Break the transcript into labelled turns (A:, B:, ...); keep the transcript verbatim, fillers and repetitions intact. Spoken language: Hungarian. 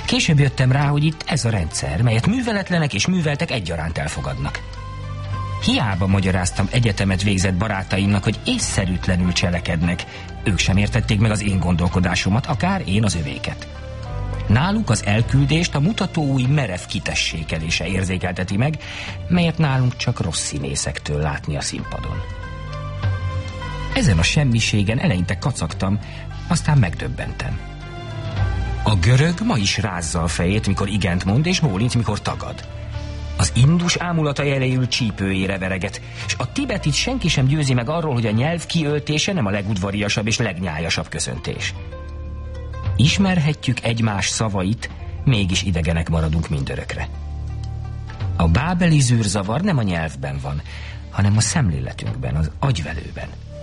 A: Később jöttem rá, hogy itt ez a rendszer, melyet műveletlenek és műveltek egyaránt elfogadnak. Hiába magyaráztam egyetemet végzett barátaimnak, hogy észszerűtlenül cselekednek. Ők sem értették meg az én gondolkodásomat, akár én az övéket. Náluk az elküldést a mutatóúj merev kitessékelése érzékelteti meg, melyet nálunk csak rossz színészektől látni a színpadon. Ezen a semmiségen eleinte kacagtam, aztán megdöbbentem. A görög ma is rázza a fejét, mikor igent mond, és bólint, mikor tagad. Az indus ámulata elejül csípőjére vereget, és a tibetit senki sem győzi meg arról, hogy a nyelv kiöltése nem a legudvariasabb és legnyájasabb köszöntés. Ismerhetjük egymás szavait, mégis idegenek maradunk mindörökre. A bábeli zűrzavar nem a nyelvben van, hanem a szemléletünkben, az agyvelőben.